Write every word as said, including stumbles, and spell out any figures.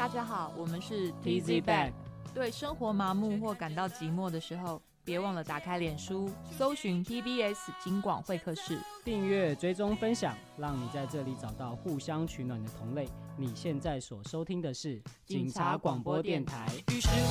大家好，我们是 T Z Bag。 对生活麻木或感到寂寞的时候，别忘了打开脸书，搜寻 T B S 警广会客室， 订阅、追踪、分享，让你在这里找到互相取暖的同类。你现在所收听的是警察广播电台。